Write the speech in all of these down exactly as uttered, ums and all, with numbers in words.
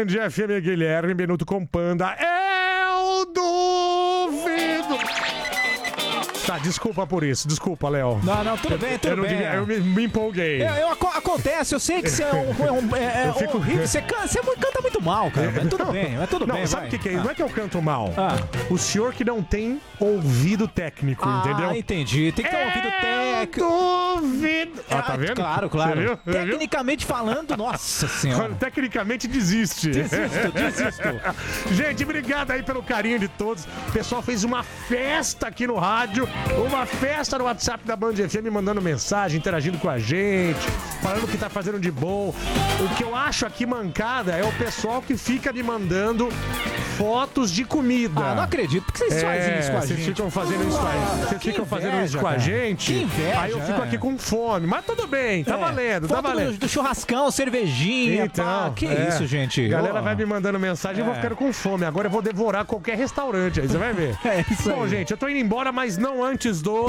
Band F M, Guilherme Benuto com Panda. Eu duvido. Tá, desculpa por isso, desculpa, Léo. Não, não, tudo bem, tudo eu bem. Devia, eu me, me empolguei. Eu, eu, acontece, eu sei que você é um, é um é, é fico... horrível, você canta, você canta muito mal, cara. Mas tudo bem, mas tudo não, bem. Não, sabe o que, que é isso? Ah. Não é que eu canto mal. Ah. O senhor que não tem ouvido técnico, ah, entendeu? Ah, entendi. Tem que ter um ouvido técnico. Duvido. Ah, tá vendo? Claro, claro. Você viu? Tecnicamente falando, nossa senhora. Tecnicamente desiste. Desisto, desisto. Gente, obrigado aí pelo carinho de todos. O pessoal fez uma festa aqui no rádio, uma festa no WhatsApp da Band F M, mandando mensagem, interagindo com a gente, falando o que tá fazendo de bom. O que eu acho aqui mancada é o pessoal que fica me mandando fotos de comida. Ah, não acredito. Por que vocês é, fazem isso com a vocês gente? Ficam fazendo isso com a gente. Vocês ficam inveja, fazendo isso com cara. a gente. Que inveja, aí eu fico é. aqui com fome. Mas tudo bem, tá É, valendo, tá foto valendo. Do, do churrascão, cervejinha, Então, pá. Que é. isso, gente? Galera Oh. vai me mandando mensagem e eu vou É. ficando com fome. Agora eu vou devorar qualquer restaurante aí, você vai ver. É isso Bom, aí. gente, eu tô indo embora, mas não antes do...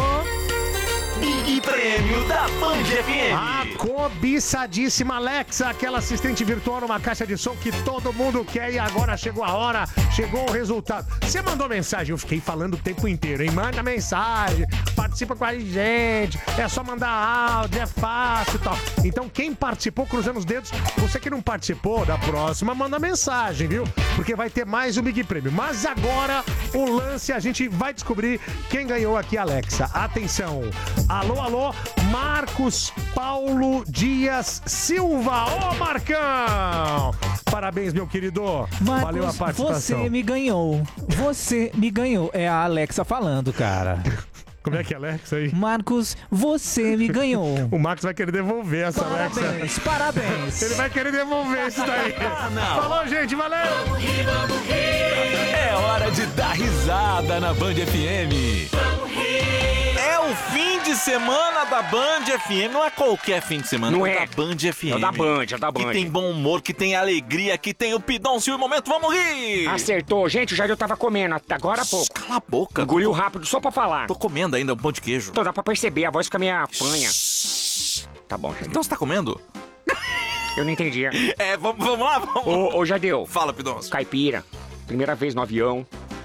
Big Prêmio da Band F M. A cobiçadíssima Alexa, aquela assistente virtual numa caixa de som que todo mundo quer e agora chegou a hora, chegou o resultado. Você mandou mensagem, eu fiquei falando o tempo inteiro, hein? Manda mensagem, participa com a gente, é só mandar áudio, é fácil e tal. Então quem participou, cruzando os dedos, você que não participou, da próxima, manda mensagem, viu? Porque vai ter mais um Big Prêmio. Mas agora, o lance, a gente vai descobrir quem ganhou aqui, Alexa. Atenção! Alô, alô, Marcos Paulo Dias Silva. Ô, Marcão! Parabéns, meu querido. Marcos, valeu a participação. Você me ganhou. Você me ganhou. É a Alexa falando, cara. Como é que é, Alexa aí? Marcos, você me ganhou. O Marcos vai querer devolver essa Parabéns, Alexa. parabéns. Ele vai querer devolver isso daí. Ah, não. Falou, gente, valeu! Vamos rir, vamos rir. É hora de dar risada na Band F M. Vamos rir. É o fim de semana da Band F M. Não é qualquer fim de semana, Não é é. da Band F M. É da Band, é da Band. Que tem bom humor, que tem alegria, que tem o Pidoncio e o momento Vamos Rir. Acertou. Gente, já eu tava comendo até agora há pouco. Cala a boca. Engoliu rápido só pra falar. Tô comendo ainda um pão de queijo. Então dá pra perceber, a voz fica meio apanha. Tá bom, gente. Então você tá comendo? Eu não entendi. É, vamos, vamos lá, vamos. Ô, ô, Jadeu. Fala, Pidoncio. Caipira. Primeira vez no avião.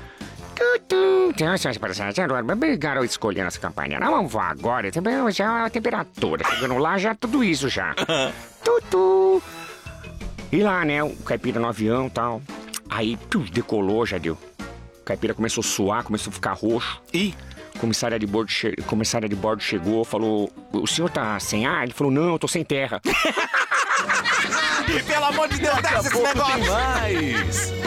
Garoto escolhendo essa campanha. Não, vamos voar agora. Já a temperatura. Chegando lá, já tudo isso já. Tutu. E lá, né? O caipira no avião e tal. Aí, tum, decolou, Jadeu. O caipira começou a suar, começou a ficar roxo. Ih. Comissária de bordo, che... comissária de bordo chegou, falou: o senhor tá sem ar? Ele falou: não, eu tô sem terra. E pelo amor de Deus, desce esse negócio. Tem mais.